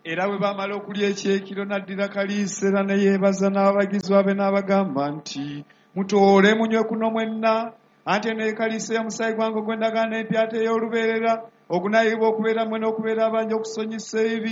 Era bwe baamala okulya ekyekiro n'addira kaliisa era ne yeebaza n'abagizi be n'abagamba nti mutoole munywe kuno mwenna, anti eno ye kaliisa y'omusaayi gwange ogw'endagaano empya ate ey'olubeerera ogunaayibwa okubeera mmwe n'okubeera abangi okusonyisa ebibi.